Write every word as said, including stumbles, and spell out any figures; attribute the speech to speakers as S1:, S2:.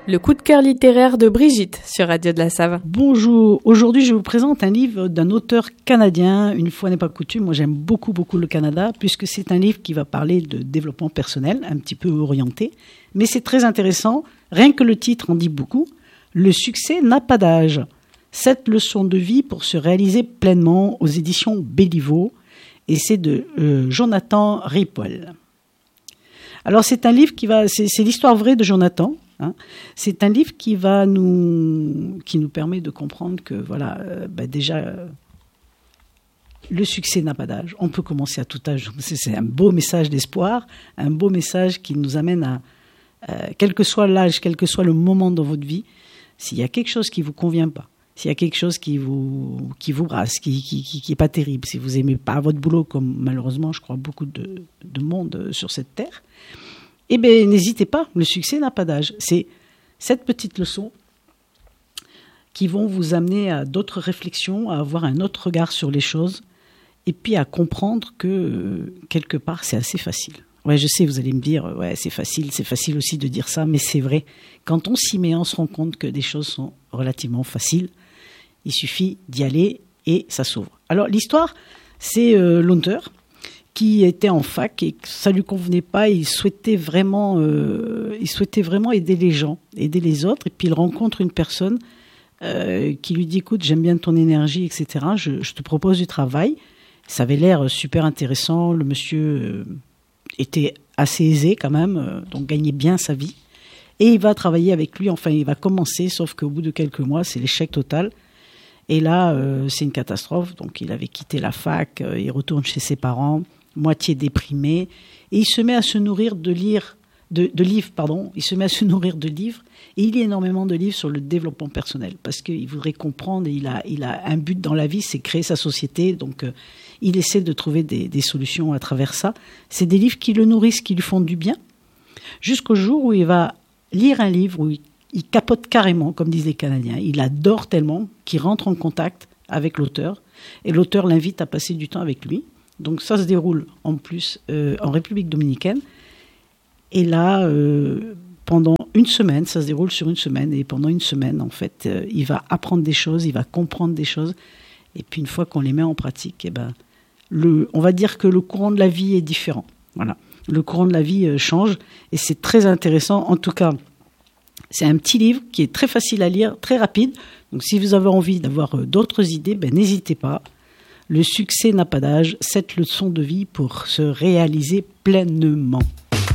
S1: Le coup de cœur littéraire de Brigitte sur Radio de la Save.
S2: Bonjour, aujourd'hui je vous présente un livre d'un auteur canadien. Une fois n'est pas coutume, moi j'aime beaucoup beaucoup le Canada puisque c'est un livre qui va parler de développement personnel, un petit peu orienté. Mais c'est très intéressant, rien que le titre en dit beaucoup. Le succès n'a pas d'âge. Sept leçons de vie pour se réaliser pleinement aux éditions Béliveau. Et c'est de euh, Jonathan Ripoll. Alors c'est un livre qui va, c'est, c'est l'histoire vraie de Jonathan. Hein. C'est un livre qui va nous, qui nous permet de comprendre que voilà, euh, bah déjà, euh, le succès n'a pas d'âge. On peut commencer à tout âge. C'est, c'est un beau message d'espoir, un beau message qui nous amène à, euh, quel que soit l'âge, quel que soit le moment dans votre vie, s'il y a quelque chose qui vous convient pas, s'il y a quelque chose qui vous, qui vous brasse, qui, qui, qui, qui est pas terrible, si vous aimez pas votre boulot, comme malheureusement, je crois, beaucoup de, de monde sur cette terre, eh bien, n'hésitez pas, le succès n'a pas d'âge. C'est cette petite leçon qui vont vous amener à d'autres réflexions, à avoir un autre regard sur les choses, et puis à comprendre que, euh, quelque part, c'est assez facile. Ouais, je sais, vous allez me dire, ouais, c'est facile, c'est facile aussi de dire ça, mais c'est vrai. Quand on s'y met, on se rend compte que des choses sont relativement faciles. Il suffit d'y aller et ça s'ouvre. Alors, l'histoire, c'est euh, l'auteur qui était en fac et que ça lui convenait pas. Il souhaitait vraiment, euh, il souhaitait vraiment aider les gens, aider les autres. Et puis il rencontre une personne euh, qui lui dit, écoute, j'aime bien ton énergie, et cetera. Je, je te propose du travail. Ça avait l'air super intéressant. Le monsieur euh, était assez aisé quand même, euh, donc gagnait bien sa vie. Et il va travailler avec lui. Enfin, il va commencer, sauf qu'au bout de quelques mois, c'est l'échec total. Et là, euh, c'est une catastrophe. Donc, il avait quitté la fac. Euh, il retourne chez ses parents, moitié déprimé, et il se met à se nourrir de, lire, de, de livres, pardon, il se met à se nourrir de livres, et il lit énormément de livres sur le développement personnel, parce qu'il voudrait comprendre, et il a, il a un but dans la vie, c'est créer sa société, donc euh, il essaie de trouver des, des solutions à travers ça. C'est des livres qui le nourrissent, qui lui font du bien, jusqu'au jour où il va lire un livre où il, il capote carrément, comme disent les Canadiens, il adore tellement qu'il rentre en contact avec l'auteur, et l'auteur l'invite à passer du temps avec lui. Donc ça se déroule en plus euh, en République dominicaine. Et là, euh, pendant une semaine, ça se déroule sur une semaine. Et pendant une semaine, en fait, euh, il va apprendre des choses, il va comprendre des choses. Et puis une fois qu'on les met en pratique, eh ben, le, on va dire que le courant de la vie est différent. Voilà, le courant de la vie euh, change. Et c'est très intéressant. En tout cas, c'est un petit livre qui est très facile à lire, très rapide. Donc si vous avez envie d'avoir euh, d'autres idées, ben, n'hésitez pas. Le succès n'a pas d'âge, sept leçons de vie pour se réaliser pleinement.